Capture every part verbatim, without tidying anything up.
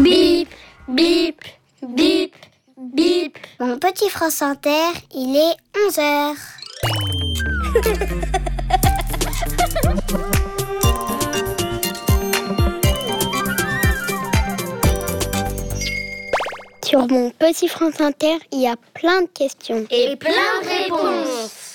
Bip, bip, bip, bip. Mon petit France Inter, il est onze heures. Sur mon petit France Inter, il y a plein de questions. Et plein de réponses.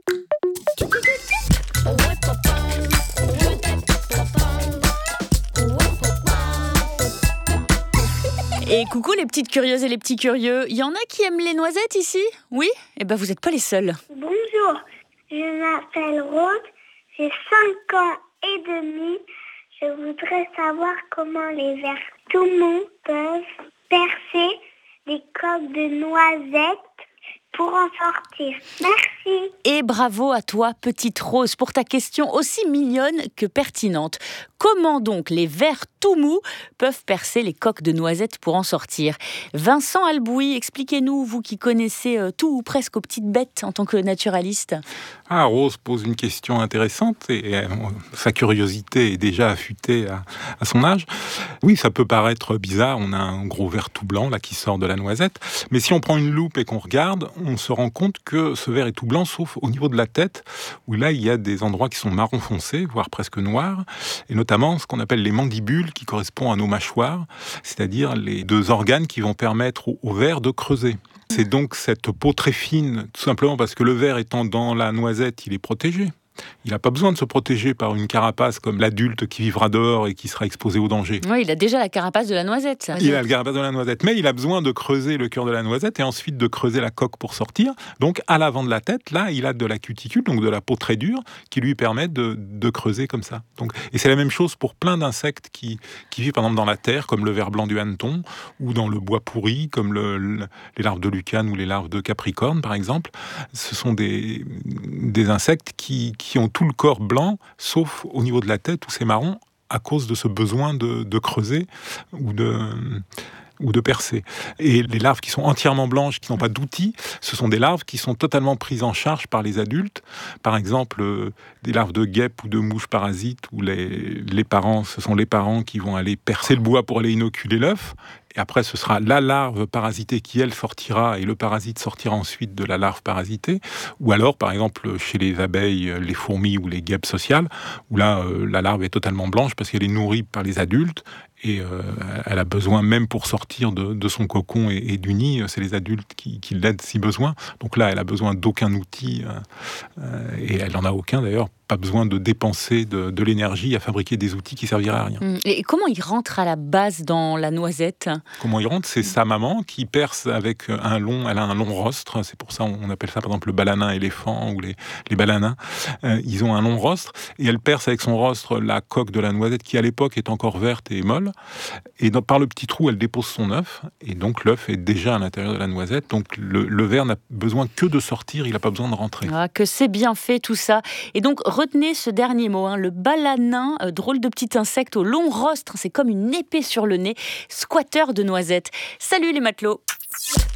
Et coucou les petites curieuses et les petits curieux. Il y en a qui aiment les noisettes ici ? Oui ? Eh ben vous n'êtes pas les seuls. Bonjour, je m'appelle Rose, j'ai cinq ans et demi. Je voudrais savoir comment les vers tout mous peuvent percer des coques de noisettes pour en sortir. Merci. Et bravo à toi, petite Rose, pour ta question aussi mignonne que pertinente. Comment donc les vers tout mous peuvent percer les coques de noisettes pour en sortir ? Vincent Albouy, expliquez-nous, vous qui connaissez tout ou presque aux petites bêtes en tant que naturaliste. Ah, Rose pose une question intéressante et, et euh, sa curiosité est déjà affûtée à, à son âge. Oui, ça peut paraître bizarre, on a un gros ver tout blanc là qui sort de la noisette, mais si on prend une loupe et qu'on regarde, on se rend compte que ce ver est tout blanc sauf au niveau de la tête, où là il y a des endroits qui sont marron foncé, voire presque noirs, et notamment ce qu'on appelle les mandibules qui correspondent à nos mâchoires, c'est-à-dire les deux organes qui vont permettre au, au ver de creuser. C'est donc cette peau très fine, tout simplement parce que le ver étant dans la noisette, il est protégé. Il n'a pas besoin de se protéger par une carapace comme l'adulte qui vivra dehors et qui sera exposé au danger. Oui, il a déjà la carapace de la noisette. Il a la carapace de la noisette, mais il a besoin de creuser le cœur de la noisette et ensuite de creuser la coque pour sortir. Donc à l'avant de la tête, là, il a de la cuticule, donc de la peau très dure, qui lui permet de, de creuser comme ça. Donc, et c'est la même chose pour plein d'insectes qui, qui vivent par exemple dans la terre, comme le ver blanc du hanneton, ou dans le bois pourri, comme le, le, les larves de lucane ou les larves de capricorne, par exemple. Ce sont des, des insectes qui, qui ont tout le corps blanc, sauf au niveau de la tête où c'est marron, à cause de ce besoin de, de creuser ou de, ou de percer. Et les larves qui sont entièrement blanches, qui n'ont pas d'outils, ce sont des larves qui sont totalement prises en charge par les adultes. Par exemple, euh, des larves de guêpes ou de mouches parasites, où les, les parents, ce sont les parents qui vont aller percer le bois pour aller inoculer l'œuf. Et après, ce sera la larve parasitée qui, elle, sortira, et le parasite sortira ensuite de la larve parasitée. Ou alors, par exemple, chez les abeilles, les fourmis ou les guêpes sociales, où là, euh, la larve est totalement blanche parce qu'elle est nourrie par les adultes, et euh, elle a besoin, même pour sortir de, de son cocon et, et du nid, c'est les adultes qui, qui l'aident si besoin. Donc là, elle a besoin d'aucun outil, euh, et elle n'en a aucun d'ailleurs, pas besoin de dépenser de, de l'énergie à fabriquer des outils qui serviraient à rien. Et comment il rentre à la base dans la noisette ? Comment il rentre ? C'est sa maman qui perce avec un long, elle a un long rostre, c'est pour ça on appelle ça par exemple le balanin éléphant ou les, les balanins. Euh, ils ont un long rostre et elle perce avec son rostre la coque de la noisette qui à l'époque est encore verte et molle. Et dans, par le petit trou, elle dépose son œuf et donc l'œuf est déjà à l'intérieur de la noisette. Donc le, le ver n'a besoin que de sortir, il n'a pas besoin de rentrer. Ah, que c'est bien fait tout ça. Et donc retenez ce dernier mot, hein, le balanin, euh, drôle de petit insecte au long rostre, c'est comme une épée sur le nez, squatteur de noisettes. Salut les matelots.